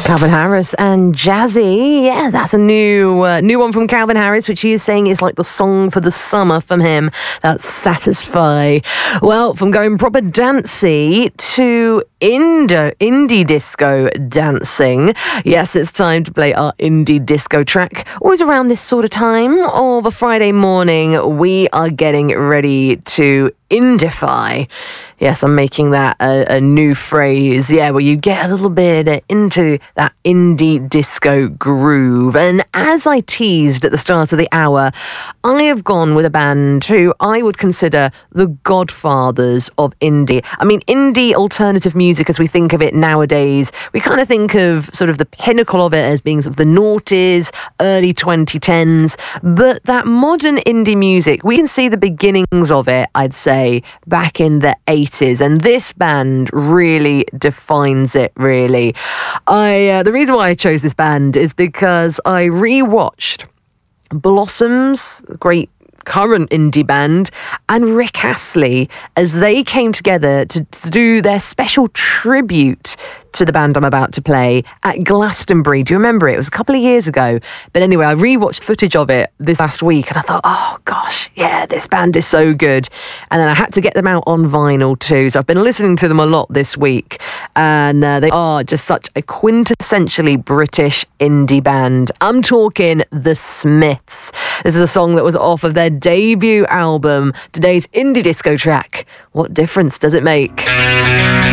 Calvin Harris and Jazzy. Yeah, that's a new one from Calvin Harris, which he is saying is like the song for the summer from him. That's Satisfy. Well, from going proper dancey to indie disco dancing. Yes, it's time to play our indie disco track. Always around this sort of time of a Friday morning, we are getting ready to indify. Yes, I'm making that a new phrase. Yeah, where you get a little bit into that indie disco groove. And as I teased at the start of the hour, I have gone with a band who I would consider the godfathers of indie. I mean, indie alternative music, as we think of it nowadays, we kind of think of sort of the pinnacle of it as being sort of the noughties, early 2010s. But that modern indie music, we can see the beginnings of it, I'd say, back in the 80s. And this band really defines it, really. The reason why I chose this band is because I rewatched Blossoms, great current indie band, and Rick Astley as they came together to do their special tribute to the band I'm about to play at Glastonbury. Do you remember it? It was a couple of years ago. But anyway, I rewatched footage of it this last week and I thought, oh gosh, yeah, this band is so good. And then I had to get them out on vinyl too. So I've been listening to them a lot this week. And they are just such a quintessentially British indie band. I'm talking The Smiths. This is a song that was off of their debut album. Today's indie disco track. What difference does it make?